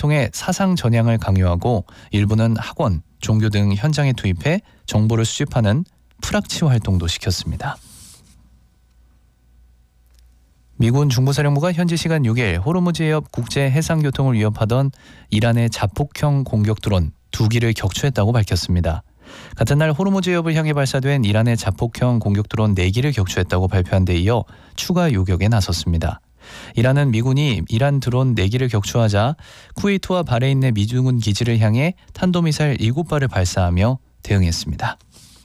통해 사상 전향을 강요하고 일부는 학원, 종교 등 현장에 투입해 정보를 수집하는 프락치 활동도 시켰습니다. 미군 중부사령부가 현지 시간 6일 호르무즈 해협 국제 해상교통을 위협하던 이란의 자폭형 공격 드론 2기를 격추했다고 밝혔습니다. 같은 날 호르무즈 해협을 향해 발사된 이란의 자폭형 공격 드론 4기를 격추했다고 발표한 데 이어 추가 요격에 나섰습니다. 이란은 미군이 이란 드론 4기를 격추하자 쿠웨이트와 바레인 내 미군 기지를 향해 탄도미사일 7발을 발사하며 대응했습니다.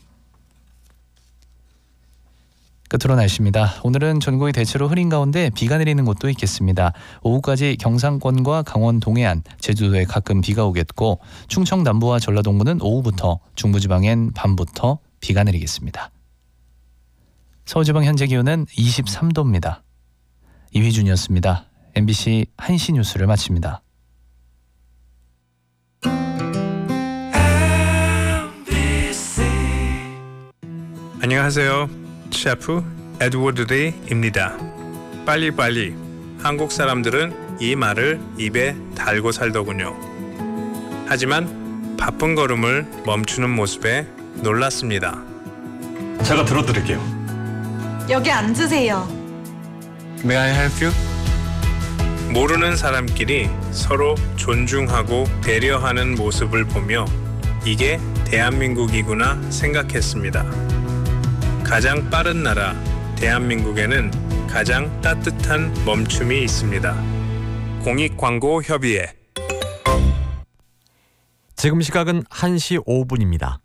끝으로 날씨입니다. 오늘은 전국이 대체로 흐린 가운데 비가 내리는 곳도 있겠습니다. 오후까지 경상권과 강원 동해안, 제주도에 가끔 비가 오겠고 충청 남부와 전라 동부는 오후부터, 중부지방엔 밤부터 비가 내리겠습니다. 서울지방 현재 기온은 23도입니다. 이휘준이었습니다. MBC 1시 뉴스를 마칩니다. 안녕하세요. 셰프 에드워드 리입니다. 빨리빨리. 한국 사람들은 이 말을 입에 달고 살더군요. 하지만 바쁜 걸음을 멈추는 모습에 놀랐습니다. 제가 들어드릴게요. 여기 앉으세요. May I help you? 모르는 사람끼리 서로 존중하고 배려하는 모습을 보며 이게 대한민국이구나 생각했습니다. 가장 빠른 나라 대한민국에는 가장 따뜻한 멈춤이 있습니다. 공익광고협의회. 지금 시각은 1시 5분입니다.